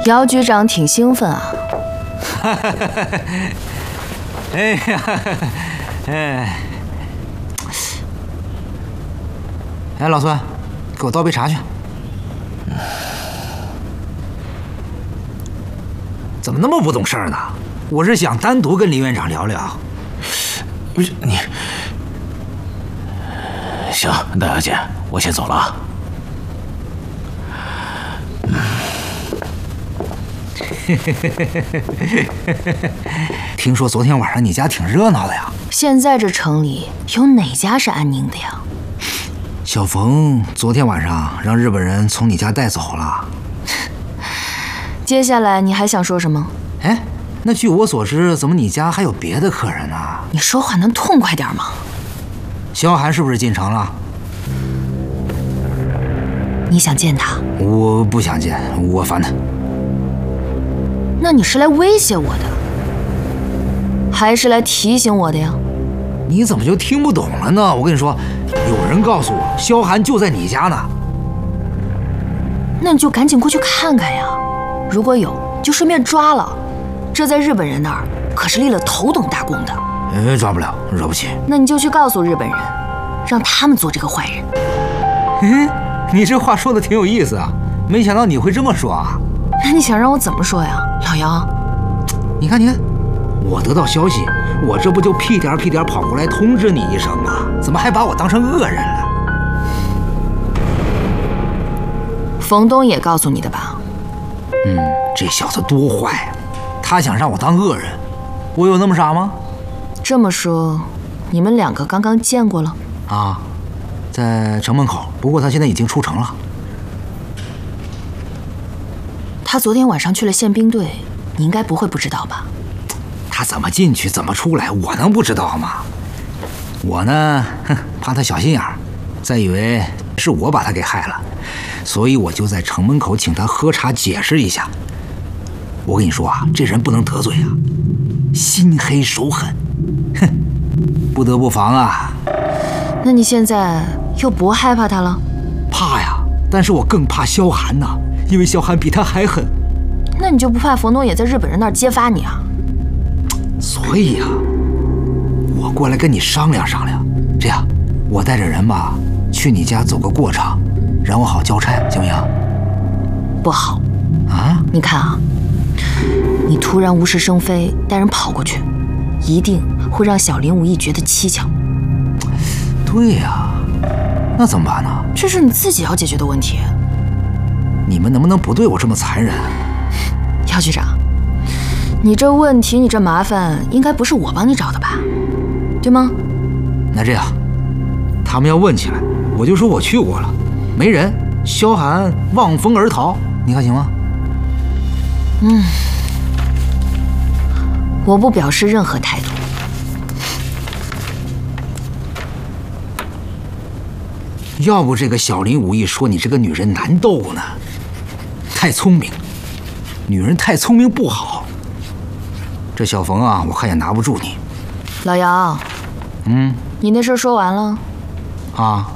姚局长挺兴奋啊。 哎呀，哎，哎，老孙，给我倒杯茶去。怎么那么不懂事儿呢？我是想单独跟林院长聊聊。 不是你，行，大小姐，我先走了啊。 听说昨天晚上你家挺热闹的呀？ 现在这城里有哪家是安宁的呀？ 小冯昨天晚上让日本人从你家带走了。 接下来你还想说什么？ 哎，那据我所知，怎么你家还有别的客人呢？ 你说话能痛快点吗？ 萧寒是不是进城了？ 你想见他？ 我不想见，我烦他。 那你是来威胁我的，还是来提醒我的呀？ 你怎么就听不懂了呢？我跟你说，有人告诉我，萧寒就在你家呢。 那你就赶紧过去看看呀，如果有，就顺便抓了。这在日本人那儿可是立了头等大功的。 抓不了，惹不起。 那你就去告诉日本人，让他们做这个坏人。你这话说的挺有意思啊，没想到你会这么说啊。 那你想让我怎么说呀，老姚？ 你看，我得到消息，我这不就屁颠屁颠跑过来通知你一声吗？怎么还把我当成恶人了？ 冯东也告诉你的吧？ 这小子多坏啊！他想让我当恶人，我有那么傻吗？ 这么说，你们两个刚刚见过了？ 啊，在城门口，不过他现在已经出城了。 他昨天晚上去了宪兵队，你应该不会不知道吧？ 他怎么进去，怎么出来，我能不知道吗？我呢，怕他小心眼儿，再以为是我把他给害了，所以我就在城门口请他喝茶解释一下。我跟你说啊，这人不能得罪啊，心黑手狠，哼，不得不防啊。 那你现在又不害怕他了？ 怕呀，但是我更怕萧寒呐，因为萧寒比他还狠。 那你就不怕冯东也在日本人那儿揭发你啊？ 所以啊，我过来跟你商量商量。这样，我带着人吧，去你家走个过场，让我好交差，行不行？ 不好啊！ 你看啊，你突然无事生非，带人跑过去，一定会让小林武艺觉得蹊跷。 对呀，那怎么办呢？ 这是你自己要解决的问题。 你们能不能不对我这么残忍？ 姚局长，你这问题，你这麻烦，应该不是我帮你找的吧？对吗？ 那这样，他们要问起来，我就说我去过了，没人，萧寒望风而逃，你看行吗？ 我不表示任何态度。 要不这个小林武艺说你这个女人难斗呢，太聪明，女人太聪明不好。这小冯啊，我看也拿不住你。 老姚，你那事说完了？ 啊。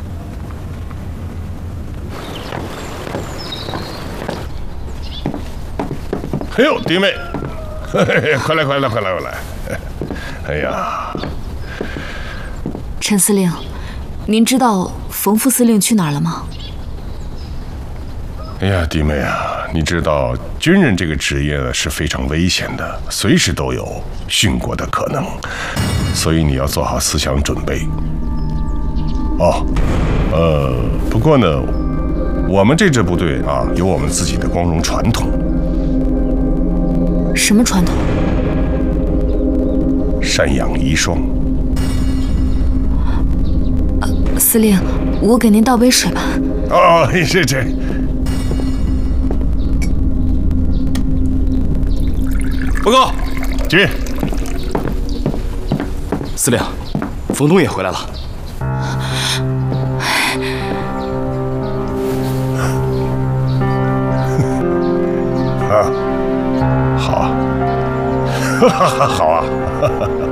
哎呦，弟妹，快来！哎呀， 陈司令，您知道冯副司令去哪儿了吗？ 哎呀，弟妹啊，你知道军人这个职业呢是非常危险的，随时都有殉国的可能，所以你要做好思想准备。不过呢，我们这支部队啊，有我们自己的光荣传统。 什么传统？ 赡养遗孀。 司令，我给您倒杯水吧。 这。 报告， 进。 司令，冯东也回来了。 好啊，好啊。